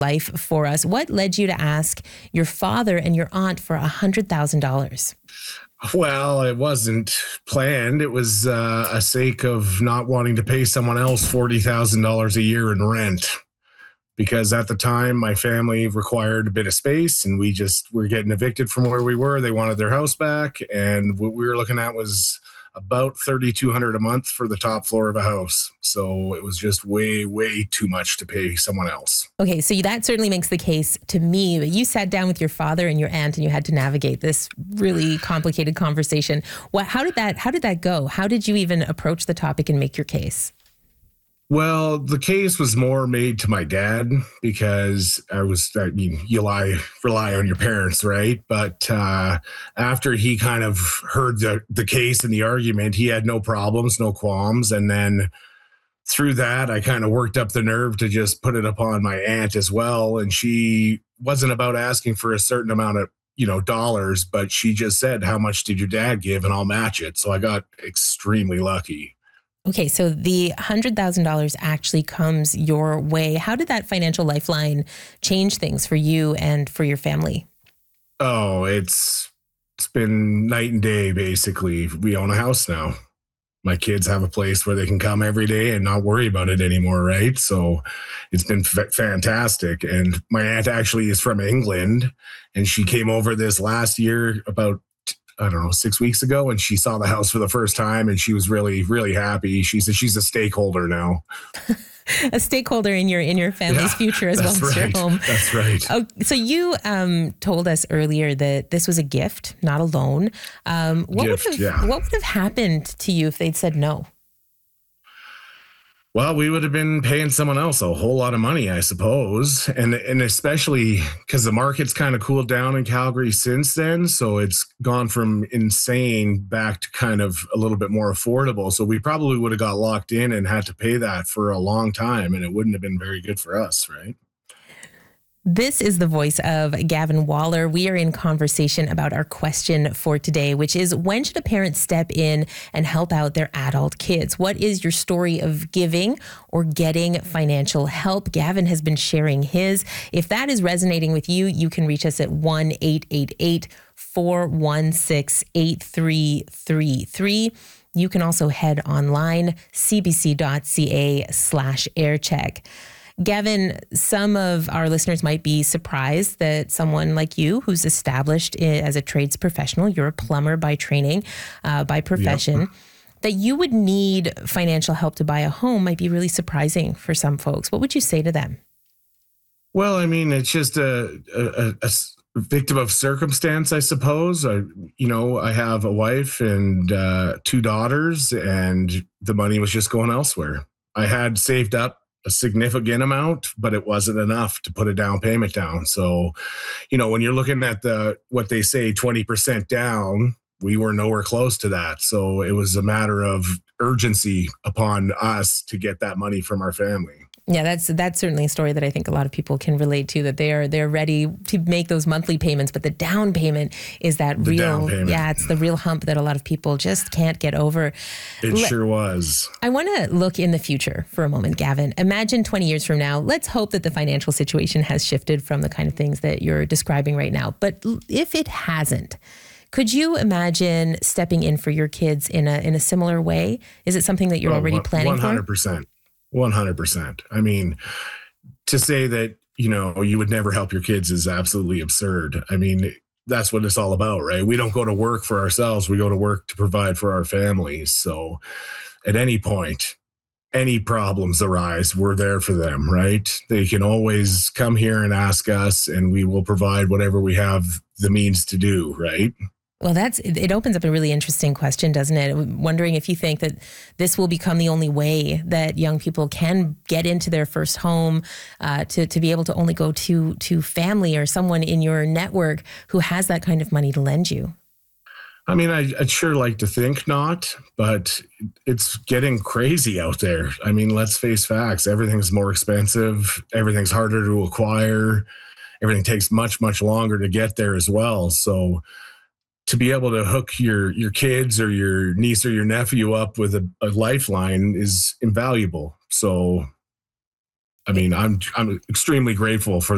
life for us. What led you to ask your father and your aunt for $100,000? Well, it wasn't planned. It was a sake of not wanting to pay someone else $40,000 a year in rent. Because at the time, my family required a bit of space and we just were getting evicted from where we were. They wanted their house back. And what we were looking at was about $3,200 a month for the top floor of a house. So it was just way, way too much to pay someone else. Okay, so that certainly makes the case to me. But you sat down with your father and your aunt and you had to navigate this really complicated conversation. How did that go? How did you even approach the topic and make your case? Well, the case was more made to my dad because you rely on your parents, right? But after he kind of heard the case and the argument, he had no problems, no qualms. And then through that, I kind of worked up the nerve to just put it upon my aunt as well. And she wasn't about asking for a certain amount of dollars, but she just said, "How much did your dad give?" And I'll match it. So I got extremely lucky. Okay, so the $100,000 actually comes your way. How did that financial lifeline change things for you and for your family? Oh, it's been night and day, basically. We own a house now. My kids have a place where they can come every day and not worry about it anymore, right? So it's been fantastic. And my aunt actually is from England, and she came over this last year about 6 weeks ago, and she saw the house for the first time and she was really, really happy. She said she's a stakeholder now. A stakeholder in your family's future as well as your home. That's right. Oh, so you told us earlier that this was a gift, not a loan. What would have happened to you if they'd said no? Well, we would have been paying someone else a whole lot of money, I suppose. And especially because the market's kind of cooled down in Calgary since then. So it's gone from insane back to kind of a little bit more affordable. So we probably would have got locked in and had to pay that for a long time. And it wouldn't have been very good for us, right? This is the voice of Gavin Waller. We are in conversation about our question for today, which is, when should a parent step in and help out their adult kids? What is your story of giving or getting financial help? Gavin has been sharing his. If that is resonating with you, you can reach us at 1-888-416-8333. You can also head online, cbc.ca/aircheck. Gavin, some of our listeners might be surprised that someone like you, who's established as a trades professional, you're a plumber by training, by profession, that you would need financial help to buy a home might be really surprising for some folks. What would you say to them? Well, I mean, it's just a victim of circumstance, I suppose. I have a wife and 2 daughters, and the money was just going elsewhere. I had saved up a significant amount, but it wasn't enough to put a down payment down. So, when you're looking at what they say, 20% down, we were nowhere close to that. So it was a matter of urgency upon us to get that money from our family. Yeah, that's certainly a story that I think a lot of people can relate to, that they're ready to make those monthly payments, but the down payment is it's the real hump that a lot of people just can't get over. It sure was. I want to look in the future for a moment, Gavin. Imagine 20 years from now. Let's hope that the financial situation has shifted from the kind of things that you're describing right now. But if it hasn't, could you imagine stepping in for your kids in a similar way? Is it something that you're already planning 100%. 100%. I mean, to say that, you would never help your kids is absolutely absurd. I mean, that's what it's all about, right? We don't go to work for ourselves. We go to work to provide for our families. So at any point, any problems arise, we're there for them, right? They can always come here and ask us, and we will provide whatever we have the means to do, right? Well, it opens up a really interesting question, doesn't it? I'm wondering if you think that this will become the only way that young people can get into their first home, to be able to only go to family or someone in your network who has that kind of money to lend you. I mean, I'd sure like to think not, but it's getting crazy out there. I mean, let's face facts. Everything's more expensive. Everything's harder to acquire. Everything takes much, much longer to get there as well. So to be able to hook your kids or your niece or your nephew up with a lifeline is invaluable. So, I mean, I'm extremely grateful for